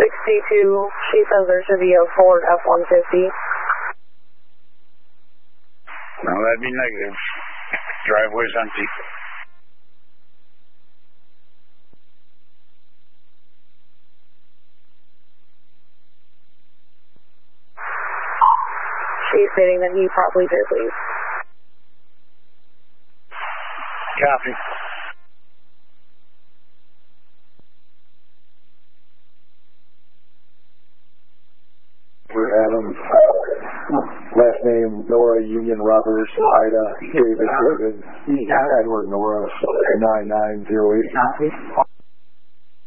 62, she says there should be a Ford F-150. No, that'd be negative. Driveway's empty. She's stating that he probably did leave. Copy. We're Adam. Last name Nora, Union Roberts, Ida, David, Edward, Nora, 9908.